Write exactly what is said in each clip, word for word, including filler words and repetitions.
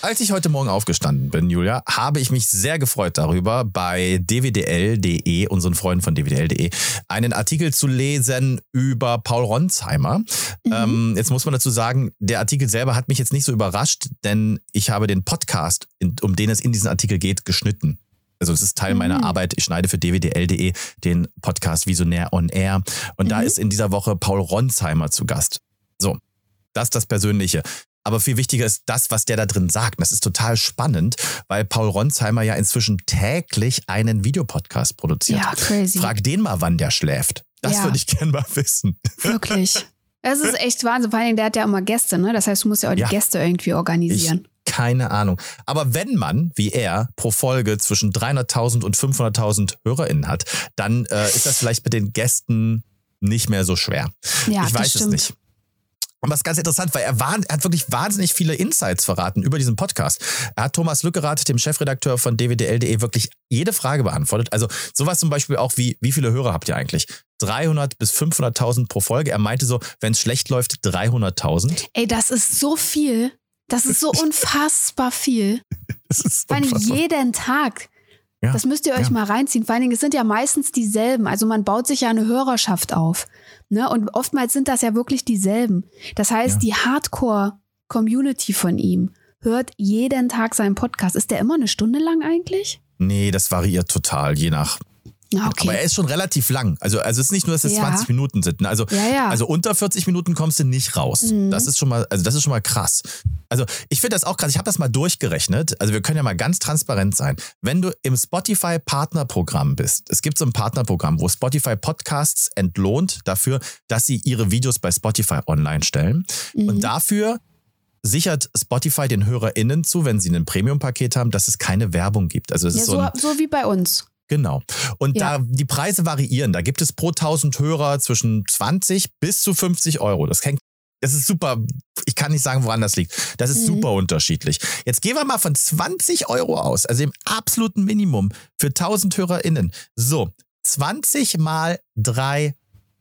Als ich heute Morgen aufgestanden bin, Julia, habe ich mich sehr gefreut darüber, bei d w d l punkt d e, unseren Freunden von d w d l punkt d e, einen Artikel zu lesen über Paul Ronsheimer. Mhm. Ähm, jetzt muss man dazu sagen, der Artikel selber hat mich jetzt nicht so überrascht, denn ich habe den Podcast, um den es in diesem Artikel geht, geschnitten. Also es ist Teil mhm. meiner Arbeit. Ich schneide für d w d l punkt d e den Podcast Visionär on Air. Und mhm. da ist in dieser Woche Paul Ronsheimer zu Gast. So, das ist das Persönliche. Aber viel wichtiger ist das, was der da drin sagt. Das ist total spannend, weil Paul Ronsheimer ja inzwischen täglich einen Videopodcast produziert. Ja, crazy. Frag den mal, wann der schläft. Das ja. würde ich gerne mal wissen. Wirklich. Das ist echt Wahnsinn. Vor allem, der hat ja immer Gäste, ne? Das heißt, du musst ja auch die ja. Gäste irgendwie organisieren. Ich, keine Ahnung. Aber wenn man, wie er, pro Folge zwischen dreihunderttausend und fünfhunderttausend HörerInnen hat, dann äh, ist das vielleicht mit den Gästen nicht mehr so schwer. Ja, ich weiß es nicht. Und das ist ganz interessant, weil er, war, er hat wirklich wahnsinnig viele Insights verraten über diesen Podcast. Er hat Thomas Lückerath, dem Chefredakteur von d w d l punkt d e, wirklich jede Frage beantwortet. Also sowas zum Beispiel auch wie, wie viele Hörer habt ihr eigentlich? dreihundert bis fünfhunderttausend pro Folge. Er meinte so, wenn es schlecht läuft, dreihunderttausend. Ey, das ist so viel. Das ist so unfassbar viel. Das ist Vor allem unfassbar. jeden Tag. Ja, das müsst ihr euch ja. mal reinziehen. Vor allen Dingen, es sind ja meistens dieselben. Also man baut sich ja eine Hörerschaft auf. Ne? Und oftmals sind das ja wirklich dieselben. Das heißt, ja. die Hardcore-Community von ihm hört jeden Tag seinen Podcast. Ist der immer eine Stunde lang eigentlich? Nee, das variiert total, je nach... Okay. Aber er ist schon relativ lang. Also, also es ist nicht nur, dass es ja. zwanzig Minuten sind. Also, ja, ja. also unter vierzig Minuten kommst du nicht raus. Mhm. Das ist schon mal, also das ist schon mal krass. Also ich finde das auch krass. Ich habe das mal durchgerechnet. Also wir können ja mal ganz transparent sein. Wenn du im Spotify Partnerprogramm bist, es gibt so ein Partnerprogramm, wo Spotify Podcasts entlohnt dafür, dass sie ihre Videos bei Spotify online stellen. Mhm. Und dafür sichert Spotify den HörerInnen zu, wenn sie ein Premium-Paket haben, dass es keine Werbung gibt. Also es ja, ist so, so, ein, so wie bei uns. Genau. Und ja. da die Preise variieren. Da gibt es pro tausend Hörer zwischen zwanzig bis zu fünfzig Euro. Das, hängt, das ist super. Ich kann nicht sagen, woran das liegt. Das ist mhm. super unterschiedlich. Jetzt gehen wir mal von zwanzig Euro aus, also im absoluten Minimum für tausend HörerInnen. So, zwanzig mal dreihundert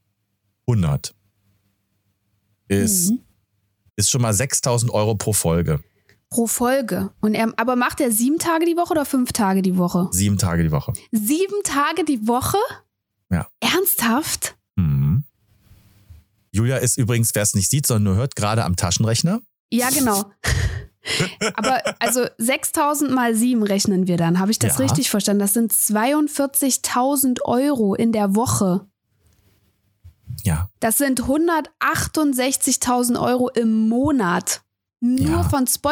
ist, mhm. ist schon mal sechstausend Euro pro Folge. Pro Folge. Und er, aber macht er sieben Tage die Woche oder fünf Tage die Woche? Sieben Tage die Woche. Sieben Tage die Woche? Ja. Ernsthaft? Mhm. Julia ist übrigens, wer es nicht sieht, sondern nur hört, gerade am Taschenrechner. Ja, genau. Aber also sechstausend mal sieben rechnen wir dann. Habe ich das ja. richtig verstanden? Das sind zweiundvierzigtausend Euro in der Woche. Ja. Das sind hundertachtundsechzigtausend Euro im Monat. Nur ja. von Spotify.